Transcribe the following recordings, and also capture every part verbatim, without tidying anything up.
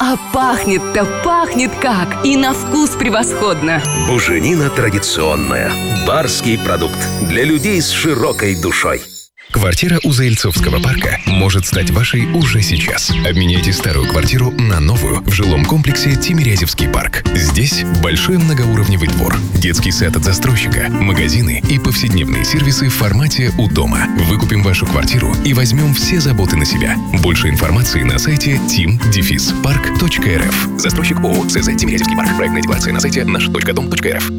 А пахнет-то пахнет как! И на вкус превосходно! Буженина традиционная. Барский продукт для людей с широкой душой. Квартира у Заильцовского парка может стать вашей уже сейчас. Обменяйте старую квартиру на новую в жилом комплексе Тимирязевский парк. Здесь большой многоуровневый двор, детский сад от застройщика, магазины и повседневные сервисы в формате «У дома». Выкупим вашу квартиру и возьмем все заботы на себя. Больше информации на сайте тим парк точка эр эф. Застройщик ООО СЗ Тимирязевский парк. Проектная декларация на сайте наш точка дом точка эр эф.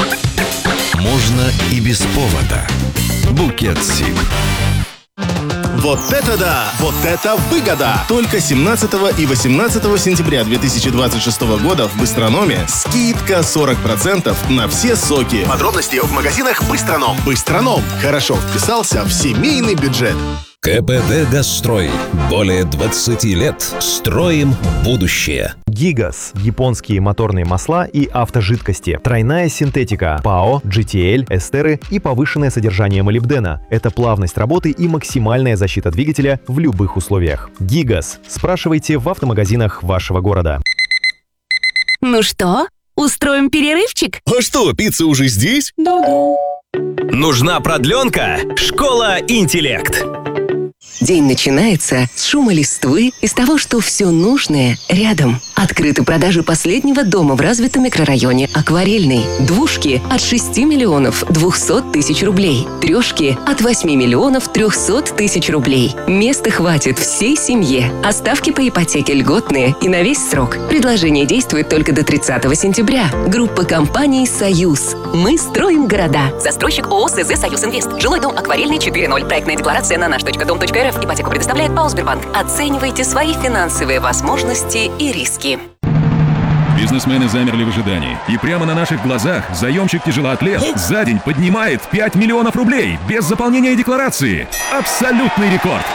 Можно и без повода. Букет Сип. Вот это да! Вот это выгода! Только семнадцатого и восемнадцатого сентября две тысячи двадцать шестого года в Быстрономе скидка сорок процентов на все соки. Подробности в магазинах Быстроном. Быстроном. Хорошо вписался в семейный бюджет. КПД «Газстрой». Более двадцати лет строим будущее. Гигаз – японские моторные масла и автожидкости. Тройная синтетика – ПАО, джи ти эл, эстеры и повышенное содержание молибдена. Это плавность работы и максимальная защита двигателя в любых условиях. Гигаз. Спрашивайте в автомагазинах вашего города. Ну что, устроим перерывчик? А что, пицца уже здесь? Да-да. Нужна продленка? Школа «Интеллект». День начинается с шума листвы и с того, что все нужное рядом. Открыты продажи последнего дома в развитом микрорайоне «Акварельный». Двушки от шести миллионов двухсот тысяч рублей. Трешки от восьми миллионов трехсот тысяч рублей. Места хватит всей семье. А ставки по ипотеке льготные и на весь срок. Предложение действует только до тридцатого сентября. Группа компаний «Союз». Мы строим города. Застройщик ООО СЗ «Союз Инвест». Жилой дом «Акварельный» четыре ноль. Проектная декларация на наш точка дом точка эр эф. Ипотеку предоставляет ПАО «Сбербанк». Оценивайте свои финансовые возможности и риски. Бизнесмены замерли в ожидании. И прямо на наших глазах заемщик-тяжелоатлет за день поднимает пять миллионов рублей без заполнения декларации. Абсолютный рекорд!